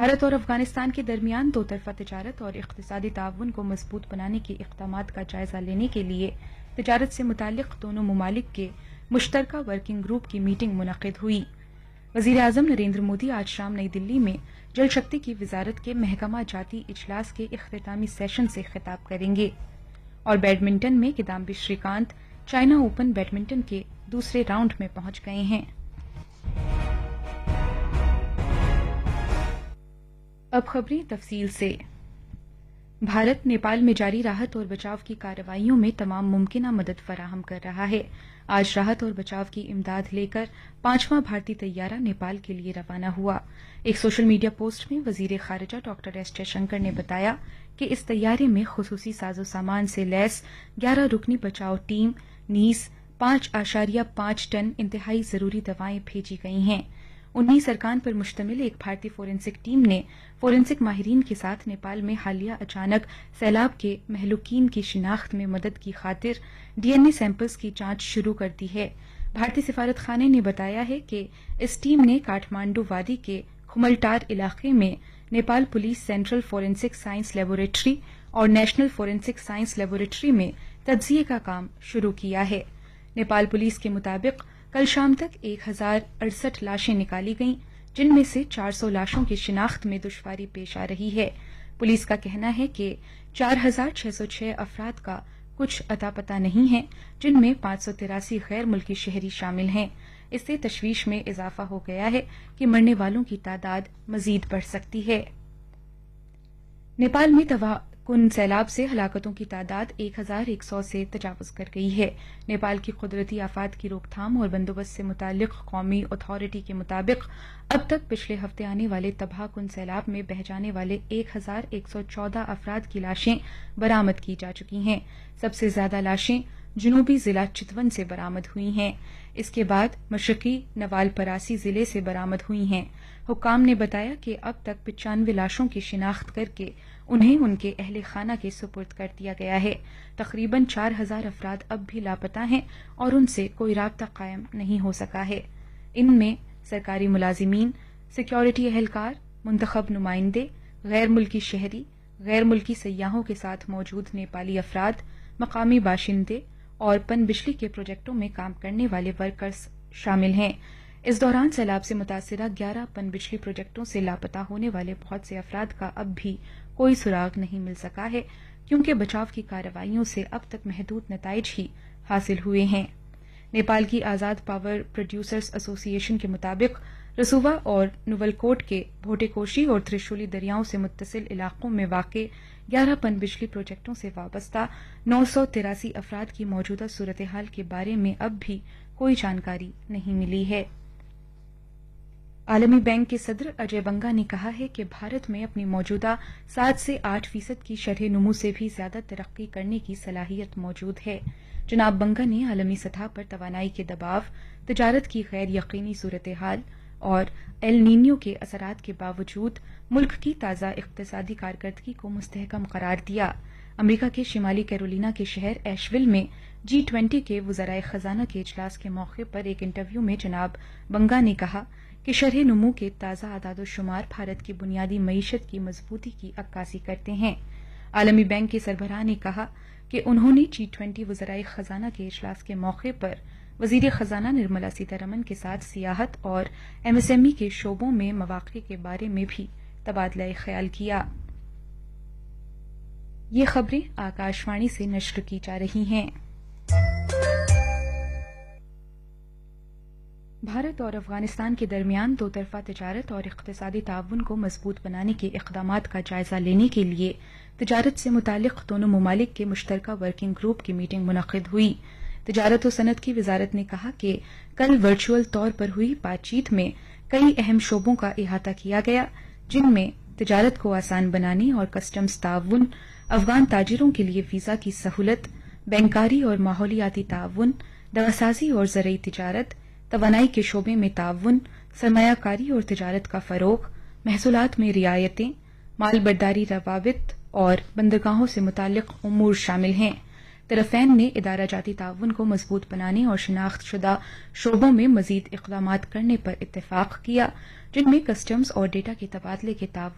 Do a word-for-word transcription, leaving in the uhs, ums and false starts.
بھارت اور افغانستان کے درمیان دو طرفہ تجارت اور اقتصادی تعاون کو مضبوط بنانے کے اقدامات کا جائزہ لینے کے لیے تجارت سے متعلق دونوں ممالک کے مشترکہ ورکنگ گروپ کی میٹنگ منعقد ہوئی۔ وزیر اعظم نریندر مودی آج شام نئی دلی میں جل شکتی کی وزارت کے محکمہ جاتی اجلاس کے اختتامی سیشن سے خطاب کریں گے، اور بیڈمنٹن میں کدامبی شری کانت چائنا اوپن بیڈمنٹن کے دوسرے راؤنڈ میں پہنچ گئے ہیں۔ اب خبریں تفصیل سے۔ بھارت نیپال میں جاری راحت اور بچاؤ کی کارروائیوں میں تمام ممکنہ مدد فراہم کر رہا ہے۔ آج راحت اور بچاؤ کی امداد لے کر پانچواں بھارتی طیارہ نیپال کے لیے روانہ ہوا۔ ایک سوشل میڈیا پوسٹ میں وزیر خارجہ ڈاکٹر ایس جے شنکر نے بتایا کہ اس طیارے میں خصوصی ساز و سامان سے لیس گیارہ رکنی بچاؤ ٹیم نیز پانچ اشاریہ پانچ ٹن انتہائی ضروری دوائیں بھیجی گئی ہیں۔ انیس ارکان پر مشتمل ایک بھارتی فورینسک ٹیم نے فورینسک ماہرین کے ساتھ نیپال میں حالیہ اچانک سیلاب کے مہلوکین کی شناخت میں مدد کی خاطر ڈی این اے سیمپلز کی جانچ شروع کر دی ہے۔ بھارتی سفارت خانے نے بتایا ہے کہ اس ٹیم نے کاٹھمانڈو وادی کے کھملٹار علاقے میں Nepal police central forensic science laboratory اور نیشنل فورینسک سائنس لیبارٹری میں تجزیے کا کام شروع کیا ہے۔ نیپال پولیس کے مطابق کل شام تک ایک ہزار اڑسٹھ لاشیں نکالی گئیں، جن میں سے چار سو لاشوں کی شناخت میں دشواری پیش آ رہی ہے۔ پولیس کا کہنا ہے کہ چار ہزار چھ سو چھ افراد کا کچھ اتا پتہ نہیں ہے، جن میں پانچ سو تراسی غیر ملکی شہری شامل ہیں۔ اس سے تشویش میں اضافہ ہو گیا ہے کہ مرنے والوں کی تعداد مزید بڑھ سکتی ہے۔ نیپال میں تباہ کن سیلاب سے ہلاکتوں کی تعداد ایک ہزار ایک سو سے تجاوز کر گئی ہے۔ نیپال کی قدرتی آفات کی روک تھام اور بندوبست سے متعلق قومی اتھارٹی کے مطابق اب تک پچھلے ہفتے آنے والے تباہ کن سیلاب میں بہہ جانے والے ایک ہزار ایک سو چودہ افراد کی لاشیں برآمد کی جا چکی ہیں۔ سب سے زیادہ لاشیں جنوبی ضلع چتون سے برآمد ہوئی ہیں۔ اس کے بعد مشرقی نوال پراسی ضلع سے برآمد ہوئی ہیں۔ حکام نے بتایا کہ اب تک پچانوے لاشوں کی شناخت کر کے انہیں ان کے اہل خانہ کے سپرد کر دیا گیا ہے۔ تقریباً چار ہزار افراد اب بھی لاپتہ ہیں اور ان سے کوئی رابطہ قائم نہیں ہو سکا ہے۔ ان میں سرکاری ملازمین، سیکورٹی اہلکار، منتخب نمائندے، غیر ملکی شہری، غیر ملکی سیاحوں کے ساتھ موجود نیپالی افراد، مقامی باشندے اور پن بجلی کے پروجیکٹوں میں کام کرنے والے ورکرز شامل ہیں۔ اس دوران سیلاب سے متاثرہ گیارہ پن بجلی پروجیکٹوں سے لاپتہ ہونے والے بہت سے افراد کا اب بھی کوئی سراغ نہیں مل سکا ہے، کیونکہ بچاؤ کی کارروائیوں سے اب تک محدود نتائج ہی حاصل ہوئے ہیں۔ نیپال کی آزاد پاور پروڈیوسرز ایسوسی ایشن کے مطابق رسوا اور نوولکوٹ کے بھوٹے کوشی اور ترشولی دریاؤں سے متصل علاقوں میں واقع گیارہ پن بجلی پروجیکٹوں سے وابستہ نو سو تراسی افراد کی موجودہ صورتحال کے بارے میں اب بھی کوئی جانکاری نہیں ملی ہے۔ عالمی بینک کے صدر اجے بنگا نے کہا ہے کہ بھارت میں اپنی موجودہ سات سے آٹھ فیصد کی شرح نمو سے بھی زیادہ ترقی کرنے کی صلاحیت موجود ہے۔ جناب بنگا نے عالمی سطح پر توانائی کے دباؤ، تجارت کی غیر یقینی صورتحال اور ایل نینیو کے اثرات کے باوجود ملک کی تازہ اقتصادی کارکردگی کو مستحکم قرار دیا۔ امریکہ کے شمالی کیرولینا کے شہر ایشویل میں جی ٹوئنٹی کے وزرائے خزانہ کے اجلاس کے موقع پر ایک انٹرویو میں جناب بنگا نے کہا کہ شرح نمو کے تازہ اعداد و شمار بھارت کی بنیادی معیشت کی مضبوطی کی عکاسی کرتے ہیں۔ عالمی بینک کے سربراہ نے کہا کہ انہوں نے جی ٹوئنٹی وزرائے خزانہ کے اجلاس کے موقع پر وزیر خزانہ نرملا سیتارمن کے ساتھ سیاحت اور ایم ایس ایم ای کے شعبوں میں مواقع کے بارے میں بھی تبادلہ خیال کیا۔ یہ خبریں آکاش وانی سے نشر کی جا رہی ہیں۔ بھارت اور افغانستان کے درمیان دو طرفہ تجارت اور اقتصادی تعاون کو مضبوط بنانے کے اقدامات کا جائزہ لینے کے لیے تجارت سے متعلق دونوں ممالک کے مشترکہ ورکنگ گروپ کی میٹنگ منعقد ہوئی۔ تجارت و صنعت کی وزارت نے کہا کہ کل ورچوئل طور پر ہوئی بات چیت میں کئی اہم شعبوں کا احاطہ کیا گیا، جن میں تجارت کو آسان بنانے اور کسٹمز تعاون، افغان تاجروں کے لیے ویزا کی سہولت، بینکاری اور ماحولیاتی تعاون، دواسازی اور زرعی تجارت، توانائی کے شعبے میں تعاون، سرمایہ کاری اور تجارت کا فروغ، محصولات میں رعایتیں، مال برداری روابط اور بندرگاہوں سے متعلق امور شامل ہیں۔ طرفین نے ادارہ جاتی تعاون کو مضبوط بنانے اور شناخت شدہ شعبوں میں مزید اقدامات کرنے پر اتفاق کیا، جن میں کسٹمز اور ڈیٹا کے تبادلے کے تعاون